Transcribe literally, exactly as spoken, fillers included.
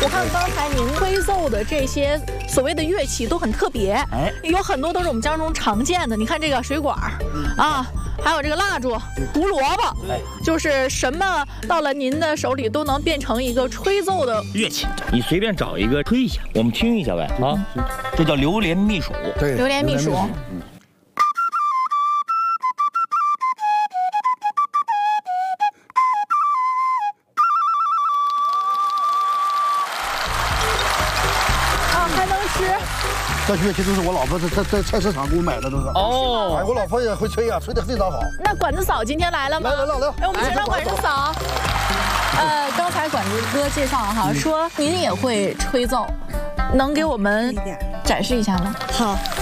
我看刚才您吹奏的这些所谓的乐器都很特别，哎，有很多都是我们家中常见的。你看这个水管啊，还有这个蜡烛、胡萝卜，哎，就是什么到了您的手里都能变成一个吹奏的乐器。你随便找一个吹一下，我们听一下呗啊，这叫榴莲蜜鼠。 对，榴莲蜜鼠。 这乐器都是我老婆在在在菜市场给我买的，都是。哦，哎，我老婆也会吹呀，吹得非常好。 那管子嫂今天来了吗？ 来来来来， 哎，我们请到管子嫂。呃，刚才管子哥介绍哈，说您也会吹奏，能给我们展示一下吗？ 好，